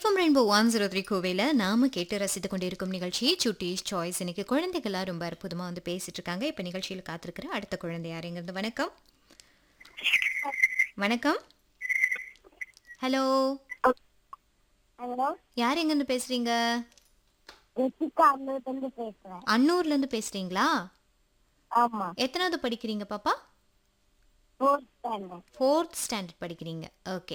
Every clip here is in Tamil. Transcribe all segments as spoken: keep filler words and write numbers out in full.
FM rainbow one zero three கோவையில் நாம கேட்டு ரசித்து கொண்டிருக்கும் நிகழ்ச்சி சுட்டீஸ் சாய்ஸ். இன்னைக்கு குழந்தைகள்லாம் ரொம்ப அற்புதமாக வந்து பேசிட்டு இருக்காங்க. இப்போ நிகழ்ச்சியில் காத்திருக்கிற அடுத்த குழந்தை யாருங்கிறது? வணக்கம். வணக்கம். ஹலோ, ஹலோ, யார் எங்கேருந்து பேசுறீங்க? ரித்திகா அன்னூர்லேருந்து பேசுறேன். அன்னூர்ல இருந்து பேசுறீங்களா? ஆமா, எத்தனாவது படிக்கிறீங்க பாப்பா? Fourth standard. ஃபோர்த் ஸ்டாண்டர்ட் படிக்கிறீங்க. ஓகே.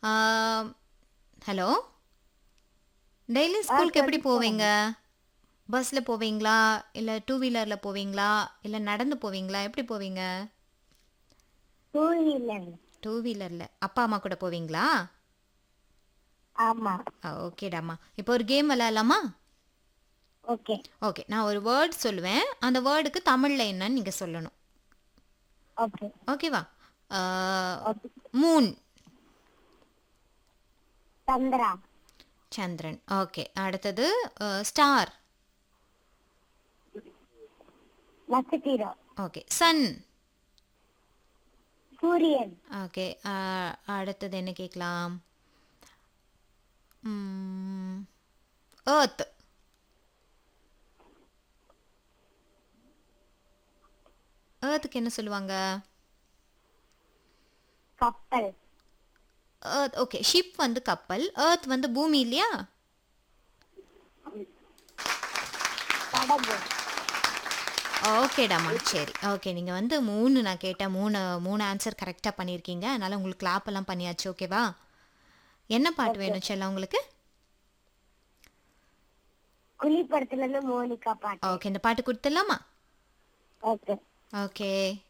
ஹலோ, டெய்லி ஸ்கூலுக்கு எப்படி போவீங்க? பஸ்ஸில் போவீங்களா, இல்லை டூ வீலரில் போவீங்களா, இல்லை நடந்து போவீங்களா, எப்படி போவீங்க? Two wheeler. டூ வீலரில். அப்பா அம்மா கூட போவீங்களா? ஆமா. ஓகேடாம்மா. இப்போ ஒரு கேம் விளையாடலாமா? ஓகே. ஓகே, நான் ஒரு வேர்ட் சொல்லுவேன். அந்த வேர்டுக்கு தமிழில் என்னன்னு நீங்கள் சொல்லணும். ஓகே. ஓகேவா? ஓகே. மூன். சந்திரா. சந்திரன். ஓகே, அடுத்தது ஸ்டார். நட்சத்திரம். Okay, Sun. சூரியன். ஓகே, அடுத்தது என்ன கேட்கலாம்? ஏர்த். ஏர்த்துக்கு என்ன சொல்லுவாங்க? கப்பல். ஏர்த். ஓகே, ஷிப் வந்து கப்பல், ஏர்த் வந்து பூமி இல்லையா? படகு. ஓகேடாம்மா, சரி. ஓகே, நீங்கள் வந்து மூணு நான் கேட்டேன், மூணு மூணு ஆன்சர் கரெக்டாக பண்ணியிருக்கீங்க. அதனால் உங்களுக்கு கிளாப் எல்லாம் பண்ணியாச்சு. ஓகேவா? என்ன பாட்டு வேணும் செல்லம் உங்களுக்கு? குழி படத்துல இருந்து மோனிகா பாட்டு. ஓகே, இந்த பாட்டு கொடுத்துடலாமா? ஓகே. ஓகே.